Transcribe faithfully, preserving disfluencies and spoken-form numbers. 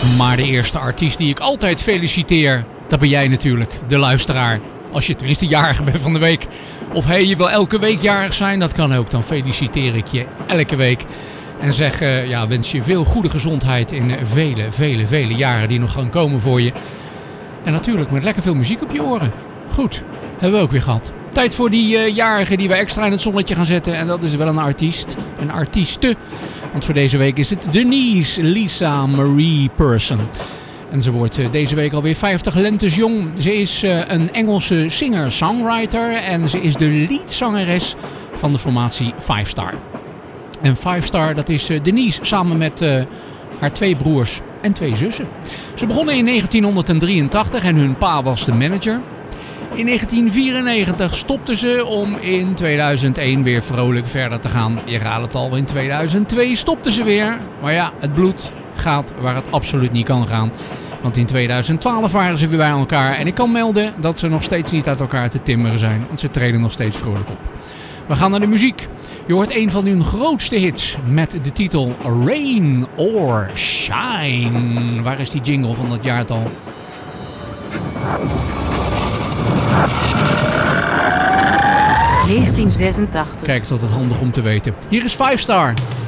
Maar de eerste artiest die ik altijd feliciteer, dat ben jij natuurlijk, de luisteraar. Als je tenminste jarig bent van de week. Of hey, je wil elke week jarig zijn, dat kan ook. Dan feliciteer ik je elke week. En zeg, uh, ja, wens je veel goede gezondheid in vele, vele, vele jaren die nog gaan komen voor je. En natuurlijk met lekker veel muziek op je oren. Goed, hebben we ook weer gehad. Tijd voor die uh, jarigen die we extra in het zonnetje gaan zetten. En dat is wel een artiest, een artieste. Want voor deze week is het Denise Lisa Marie Person. En ze wordt uh, deze week alweer vijftig lentes jong. Ze is uh, een Engelse singer-songwriter. En ze is de leadzangeres van de formatie Five Star. En Five Star, dat is uh, Denise samen met uh, haar twee broers en twee zussen. Ze begonnen in negentien drieëntachtig en hun pa was de manager. In negentien vierennegentig stopten ze om in tweeduizend één weer vrolijk verder te gaan. Je raadt het al, in tweeduizend twee stopten ze weer. Maar ja, het bloed gaat waar het absoluut niet kan gaan. Want in tweeduizend twaalf waren ze weer bij elkaar. En ik kan melden dat ze nog steeds niet uit elkaar te timmeren zijn. Want ze treden nog steeds vrolijk op. We gaan naar de muziek. Je hoort een van hun grootste hits met de titel Rain or Shine. Waar is die jingle van dat jaartal? negentien zesentachtig. Kijk, is dat het handig om te weten. Hier is Five Star.